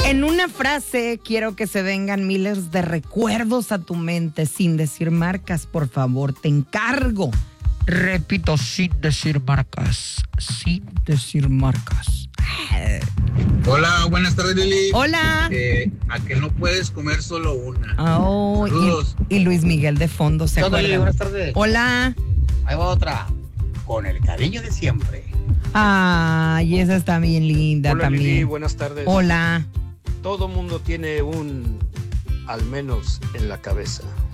En una frase quiero que se vengan miles de recuerdos a tu mente, sin decir marcas, por favor, te encargo. Repito, sin decir marcas, sin decir marcas. Hola, buenas tardes, Lili. Hola. A que no puedes comer solo una. Oh, Saludos. y Luis Miguel de fondo se acuerda. Lili, buenas tardes. Hola. Ahí va otra. Con el cariño de siempre. Ay, esa está bien linda. Hola, también. Lili, buenas tardes. Hola. Todo mundo tiene un al menos en la cabeza.